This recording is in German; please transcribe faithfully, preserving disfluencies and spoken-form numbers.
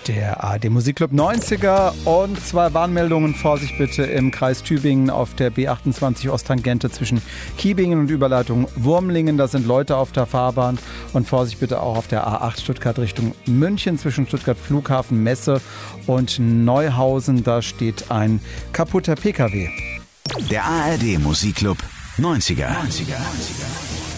Der A R D Musikclub neunziger und zwei Warnmeldungen. Vorsicht bitte im Kreis Tübingen auf der B achtundzwanzig Osttangente zwischen Kiebingen und Überleitung Wurmlingen. Da sind Leute auf der Fahrbahn. Und Vorsicht bitte auch auf der A acht Stuttgart Richtung München zwischen Stuttgart Flughafen, Messe und Neuhausen. Da steht ein kaputter P K W. Der A R D Musikclub neunziger.